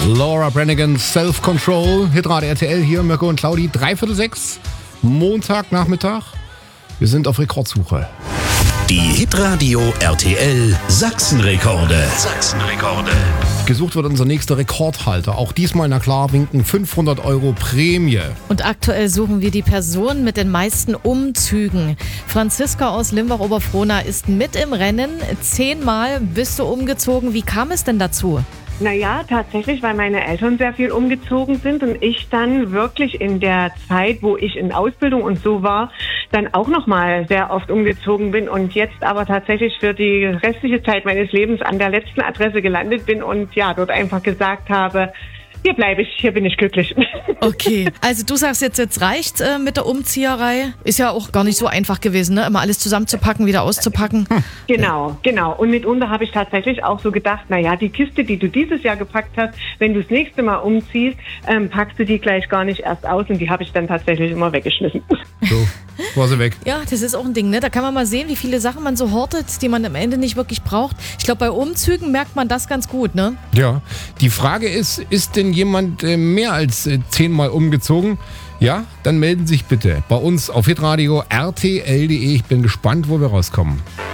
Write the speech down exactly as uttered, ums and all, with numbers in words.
Laura Branigan, Self-Control, Hitradio R T L hier, Mirko und Claudi, dreiviertel sechs, Montagnachmittag. Wir sind auf Rekordsuche. Die Hitradio R T L Sachsenrekorde. Sachsenrekorde. Gesucht wird unser nächster Rekordhalter. Auch diesmal, na klar, winken fünfhundert Euro Prämie. Und aktuell suchen wir die Person mit den meisten Umzügen. Franziska aus Limbach-Oberfrohna ist mit im Rennen. Zehnmal bist du umgezogen. Wie kam es denn dazu? Naja, tatsächlich, weil meine Eltern sehr viel umgezogen sind und ich dann wirklich in der Zeit, wo ich in Ausbildung und so war, dann auch nochmal sehr oft umgezogen bin und jetzt aber tatsächlich für die restliche Zeit meines Lebens an der letzten Adresse gelandet bin und ja, dort einfach gesagt habe, hier bleibe ich, hier bin ich glücklich. Okay, also du sagst jetzt, jetzt reicht äh, mit der Umzieherei. Ist ja auch gar nicht so einfach gewesen, ne? Immer alles zusammenzupacken, wieder auszupacken. Hm. Genau, genau. Und mitunter habe ich tatsächlich auch so gedacht, naja, die Kiste, die du dieses Jahr gepackt hast, wenn du das nächste Mal umziehst, ähm, packst du die gleich gar nicht erst aus und die habe ich dann tatsächlich immer weggeschmissen. So, war sie weg. Ja, das ist auch ein Ding, ne? Da kann man mal sehen, wie viele Sachen man so hortet, die man am Ende nicht wirklich braucht. Ich glaube, bei Umzügen merkt man das ganz gut, ne? Ja, die Frage ist, ist denn jemand äh, mehr als äh, zehnmal umgezogen? Ja, dann melden Sie sich bitte bei uns auf hitradio R T L punkt de. Ich bin gespannt, wo wir rauskommen.